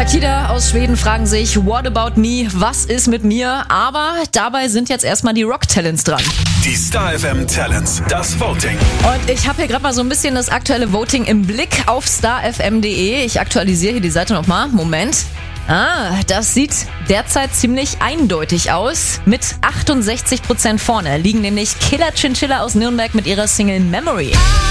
Takida aus Schweden fragen sich, what about me? Was ist mit mir? Aber dabei sind jetzt erstmal die Rock-Talents dran. Die Star FM Talents, das Voting. Und ich habe hier gerade mal so ein bisschen das aktuelle Voting im Blick auf starfm.de. Ich aktualisiere hier die Seite nochmal. Moment. Das sieht derzeit ziemlich eindeutig aus. Mit 68% vorne liegen nämlich Killer Chinchilla aus Nürnberg mit ihrer Single Memory.